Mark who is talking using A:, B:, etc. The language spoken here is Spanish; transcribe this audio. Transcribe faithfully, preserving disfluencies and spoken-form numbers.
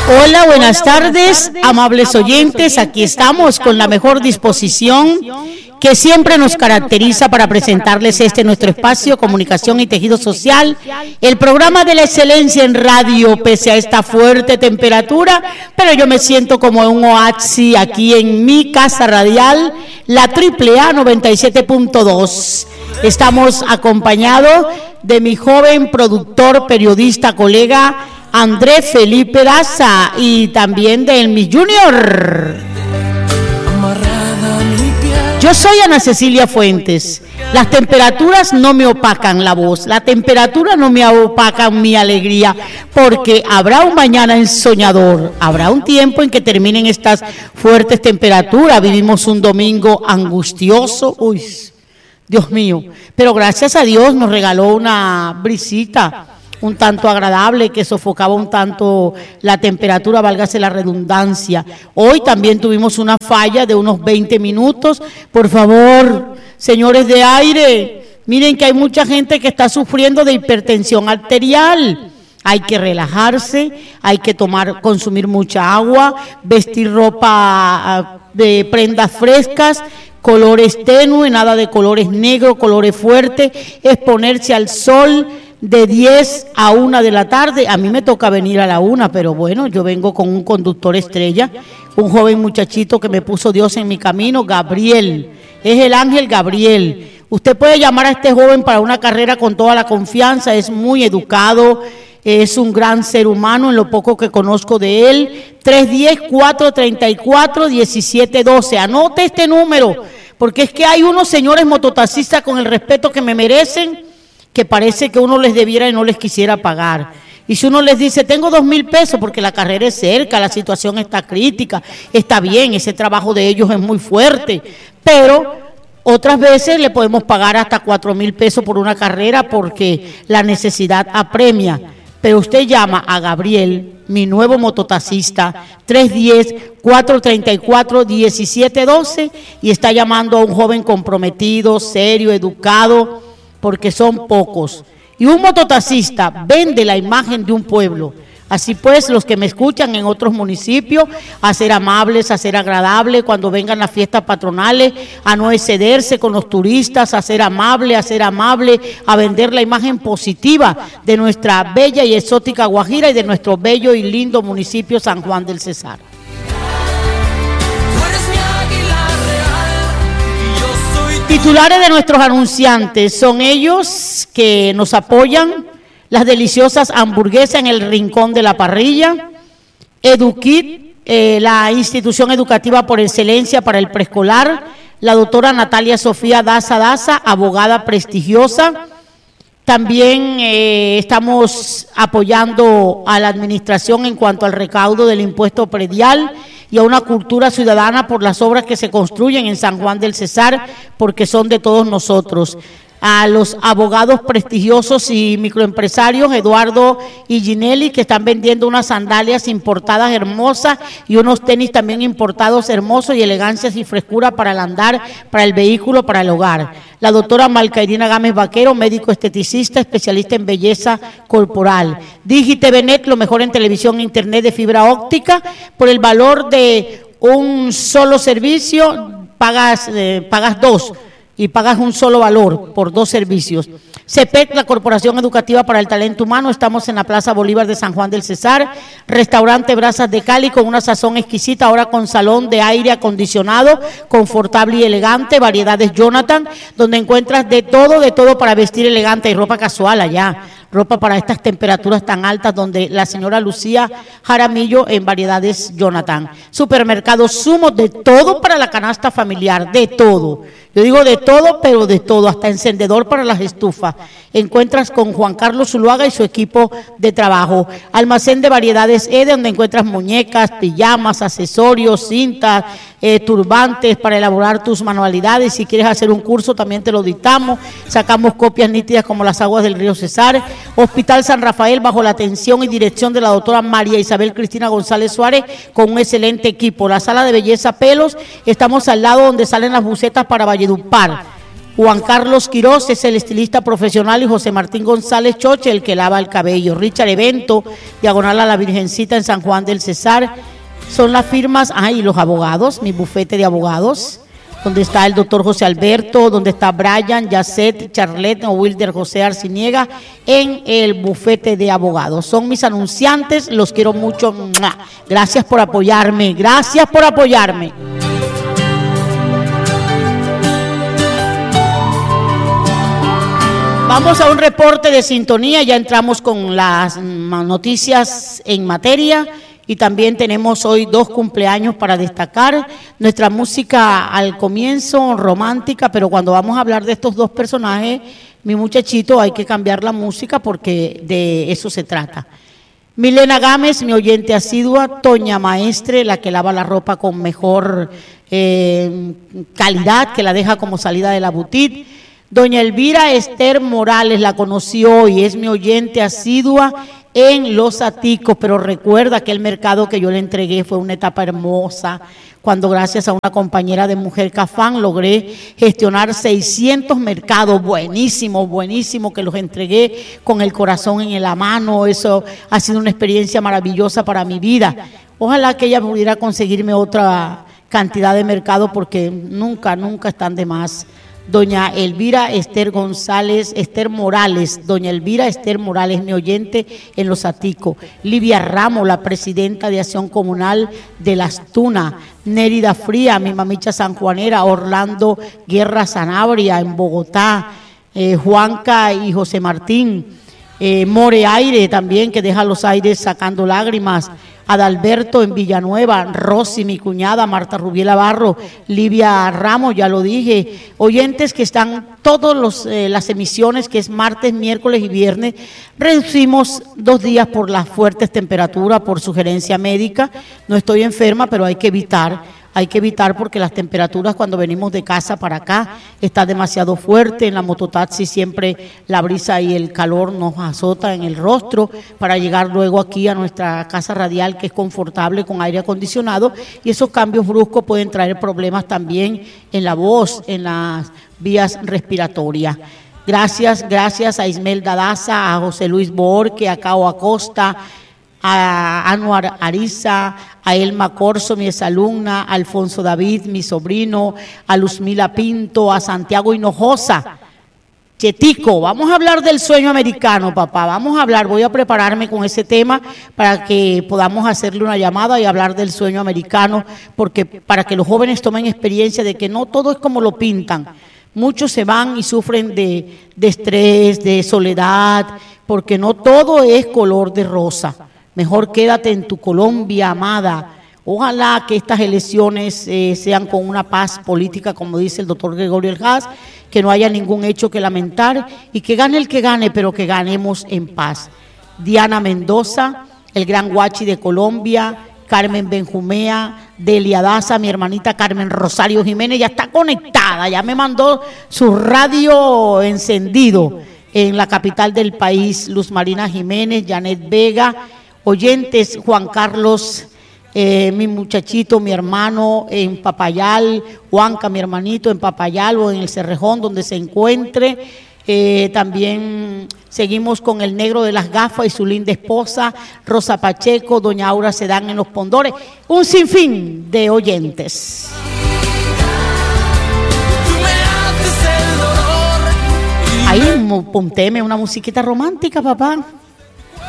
A: Hola, buenas tardes, amables oyentes. Aquí estamos con la mejor disposición que siempre nos caracteriza para presentarles este nuestro espacio, Comunicación y Tejido Social, el programa de la excelencia en radio, pese a esta fuerte temperatura, pero yo me siento como un oasis aquí en mi casa radial, la Triple A noventa y siete punto dos. Estamos acompañados de mi joven productor, periodista, colega, Andrés Felipe Daza, y también de mi Junior. Yo soy Ana Cecilia Fuentes. Las temperaturas no me opacan la voz, la temperatura no me opacan mi alegría, porque habrá un mañana ensoñador, habrá un tiempo en que terminen estas fuertes temperaturas. Vivimos un domingo angustioso, uy, Dios mío, pero gracias a Dios nos regaló una brisita un tanto agradable que sofocaba un tanto la temperatura, válgase la redundancia. Hoy también tuvimos una falla de unos veinte minutos. Por favor, señores de aire, miren que hay mucha gente que está sufriendo de hipertensión arterial. Hay que relajarse, hay que tomar, consumir mucha agua, vestir ropa de prendas frescas, colores tenues, nada de colores negros, colores fuertes, exponerse al sol de diez a una de la tarde. A mí me toca venir a la una, pero bueno, yo vengo con un conductor estrella, un joven muchachito que me puso Dios en mi camino, Gabriel, es el ángel Gabriel. Usted puede llamar a este joven para una carrera con toda la confianza, es muy educado, es un gran ser humano en lo poco que conozco de él. Tres uno cero, cuatro tres cuatro, uno siete uno dos, anote este número, porque es que hay unos señores mototaxistas, con el respeto que me merecen, que parece que uno les debiera y no les quisiera pagar. Y si uno les dice, tengo dos mil pesos porque la carrera es cerca, la situación está crítica, está bien, ese trabajo de ellos es muy fuerte, pero otras veces le podemos pagar hasta cuatro mil pesos por una carrera porque la necesidad apremia. Pero usted llama a Gabriel, mi nuevo mototaxista, tres uno cero, cuatro tres cuatro, uno siete uno dos, y está llamando a un joven comprometido, serio, educado, porque son pocos. Y un mototaxista vende la imagen de un pueblo. Así pues, los que me escuchan en otros municipios, a ser amables, a ser agradables cuando vengan las fiestas patronales, a no excederse con los turistas, a ser amable, a ser amable, a vender la imagen positiva de nuestra bella y exótica Guajira y de nuestro bello y lindo municipio San Juan del Cesar. Titulares de nuestros anunciantes son ellos que nos apoyan: las deliciosas hamburguesas en el rincón de la parrilla, Eduquit, eh, la institución educativa por excelencia para el preescolar, la doctora Natalia Sofía Daza Daza, abogada prestigiosa. También eh, estamos apoyando a la administración en cuanto al recaudo del impuesto predial y a una cultura ciudadana por las obras que se construyen en San Juan del Cesar, porque son de todos nosotros. A los abogados prestigiosos y microempresarios, Eduardo y Ginelli, que están vendiendo unas sandalias importadas hermosas y unos tenis también importados hermosos y elegancias y frescura para el andar, para el vehículo, para el hogar. La doctora Malcairina Gámez Vaquero, médico esteticista, especialista en belleza corporal. DigiTVNet, lo mejor en televisión e internet de fibra óptica, por el valor de un solo servicio, pagas, eh, pagas dos. Y pagas un solo valor por dos servicios. CEPEC, la Corporación Educativa para el Talento Humano, estamos en la Plaza Bolívar de San Juan del Cesar. Restaurante Brasas de Cali, con una sazón exquisita, ahora con salón de aire acondicionado, confortable y elegante. Variedades Jonathan, donde encuentras de todo, de todo para vestir elegante, y ropa casual allá. Ropa para estas temperaturas tan altas, donde la señora Lucía Jaramillo en Variedades Jonathan. Supermercados Sumo, de todo para la canasta familiar, de todo. Yo digo de todo, pero de todo, hasta encendedor para las estufas. Encuentras con Juan Carlos Zuluaga y su equipo de trabajo. Almacén de Variedades E, donde encuentras muñecas, pijamas, accesorios, cintas, eh, turbantes para elaborar tus manualidades. Si quieres hacer un curso, también te lo dictamos. Sacamos copias nítidas como las aguas del río Cesar. Hospital San Rafael, bajo la atención y dirección de la doctora María Isabel Cristina González Suárez, con un excelente equipo. La sala de belleza Pelos, estamos al lado donde salen las bucetas para Valledupar. Juan Carlos Quiroz es el estilista profesional y José Martín González Choche, el que lava el cabello. Richard Evento, diagonal a la Virgencita en San Juan del Cesar. Son las firmas, ah, y los abogados, mi bufete de abogados, donde está el doctor José Alberto, donde está Brian, Yacet, Charlet o Wilder José Arciniega, en el bufete de abogados. Son mis anunciantes, los quiero mucho. Gracias por apoyarme, gracias por apoyarme. Vamos a un reporte de sintonía, ya entramos con las noticias en materia y también tenemos hoy dos cumpleaños para destacar. Nuestra música al comienzo romántica, pero cuando vamos a hablar de estos dos personajes, mi muchachito, hay que cambiar la música porque de eso se trata. Milena Gámez, mi oyente asidua, Toña Maestre, la que lava la ropa con mejor eh, calidad, que la deja como salida de la boutique. Doña Elvira Esther Morales, la conocí hoy, es mi oyente asidua en Los Aticos, pero recuerda que el mercado que yo le entregué fue una etapa hermosa, cuando gracias a una compañera de Mujer Cafán logré gestionar seiscientos mercados, buenísimo, buenísimo, que los entregué con el corazón en la mano. Eso ha sido una experiencia maravillosa para mi vida. Ojalá que ella pudiera conseguirme otra cantidad de mercado porque nunca, nunca están de más. Doña Elvira Esther González, Esther Morales, doña Elvira Esther Morales, mi oyente en Los Aticos. Livia Ramos, la presidenta de Acción Comunal de Las Tunas. Nérida Fría, mi mamicha sanjuanera. Orlando Guerra Sanabria en Bogotá. Eh, Juanca y José Martín. Eh, More Aire también, que deja los aires sacando lágrimas. Adalberto en Villanueva, Rosy, mi cuñada, Marta Rubiela Barro, Livia Ramos, ya lo dije, oyentes que están todas los, eh, las emisiones, que es martes, miércoles y viernes. Reducimos dos días por las fuertes temperaturas, por sugerencia médica. No estoy enferma, pero hay que evitar. Hay que evitar porque las temperaturas cuando venimos de casa para acá está demasiado fuerte. En la mototaxi siempre la brisa y el calor nos azota en el rostro para llegar luego aquí a nuestra casa radial, que es confortable con aire acondicionado, y esos cambios bruscos pueden traer problemas también en la voz, en las vías respiratorias. Gracias, gracias a Ismelda Daza, a José Luis Borque, a Cao Acosta, a Anuar Ariza, a Elma Corso, mi exalumna, a Alfonso David, mi sobrino, a Luzmila Pinto, a Santiago Hinojosa. Chetico, vamos a hablar del sueño americano, papá, vamos a hablar, voy a prepararme con ese tema para que podamos hacerle una llamada y hablar del sueño americano, porque para que los jóvenes tomen experiencia de que no todo es como lo pintan. Muchos se van y sufren de, de estrés, de soledad, porque no todo es color de rosa. Mejor quédate en tu Colombia amada. Ojalá que estas elecciones eh, sean con una paz política, como dice el doctor Gregorio Eljas, que no haya ningún hecho que lamentar y que gane el que gane, pero que ganemos en paz. Diana Mendoza, el gran guachi de Colombia, Carmen Benjumea, Delia Daza, mi hermanita Carmen Rosario Jiménez, ya está conectada, ya me mandó su radio encendido en la capital del país. Luz Marina Jiménez, Janet Vega, oyentes, Juan Carlos, eh, mi muchachito, mi hermano en Papayal, Juanca, mi hermanito en Papayal o en el Cerrejón, donde se encuentre. Eh, también seguimos con el negro de las gafas y su linda esposa, Rosa Pacheco, doña Aura Sedán en Los Pondores. Un sinfín de oyentes. Ahí, ponteme una musiquita romántica, papá.